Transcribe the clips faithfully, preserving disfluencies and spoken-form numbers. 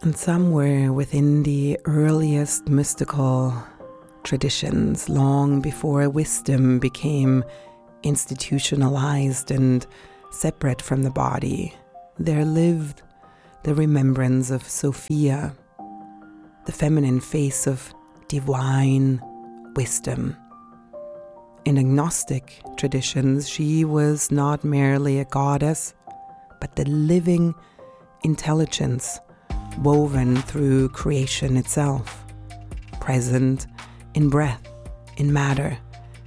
And somewhere within the earliest mystical traditions, long before wisdom became institutionalized and separate from the body, there lived the remembrance of Sophia, the feminine face of divine wisdom. In agnostic traditions, she was not merely a goddess, but the living intelligence woven through creation itself, present in breath, in matter,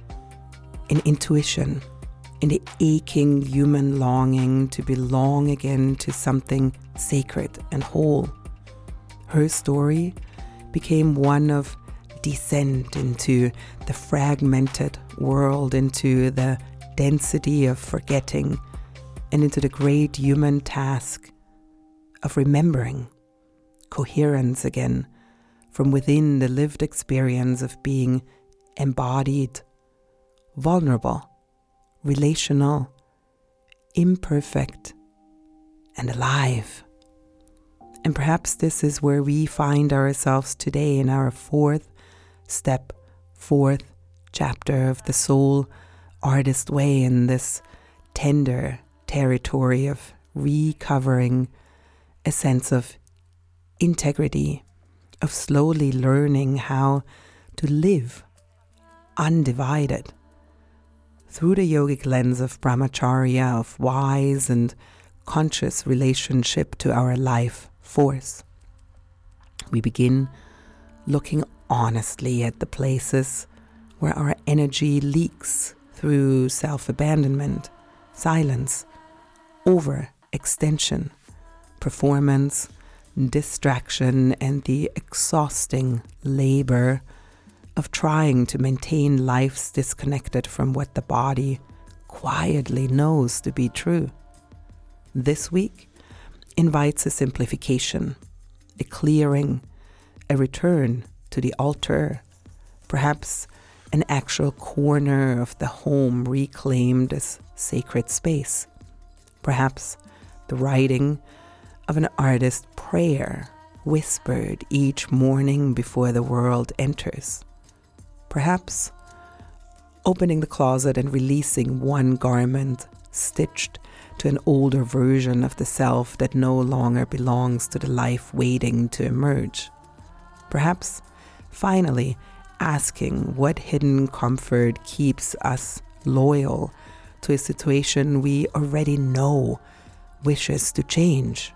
in intuition, in the aching human longing to belong again to something sacred and whole. Her story became one of descent into the fragmented world, into the density of forgetting, and into the great human task of remembering, coherence again, from within the lived experience of being embodied, vulnerable, relational, imperfect, and alive. And perhaps this is where we find ourselves today in our fourth step, fourth chapter of the Soul Artist Way, in this tender territory of recovering a sense of integrity, of slowly learning how to live undivided through the yogic lens of brahmacharya, of wise and conscious relationship to our life force. We begin looking honestly at the places where our energy leaks through self-abandonment, silence, overextension, performance, distraction, and the exhausting labor of trying to maintain lives disconnected from what the body quietly knows to be true. This week invites a simplification, a clearing, a return to the altar, perhaps an actual corner of the home reclaimed as sacred space, perhaps the writing of an artist's prayer whispered each morning before the world enters, perhaps opening the closet and releasing one garment stitched to an older version of the self that no longer belongs to the life waiting to emerge, perhaps finally asking what hidden comfort keeps us loyal to a situation we already know wishes to change.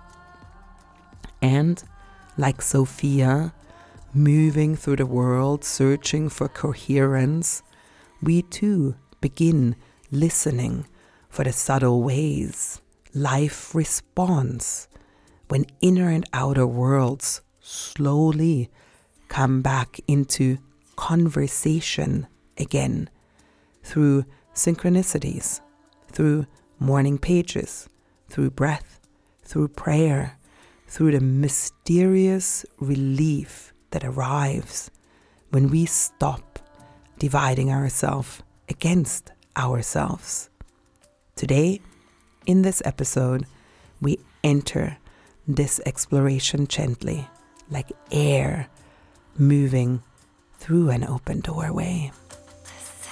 And, like Sophia, moving through the world, searching for coherence, we too begin listening for the subtle ways life responds when inner and outer worlds slowly come back into conversation again, through synchronicities, through morning pages, through breath, through prayer, through the mysterious relief that arrives when we stop dividing ourselves against ourselves. Today, in this episode, we enter this exploration gently, like air moving through an open doorway.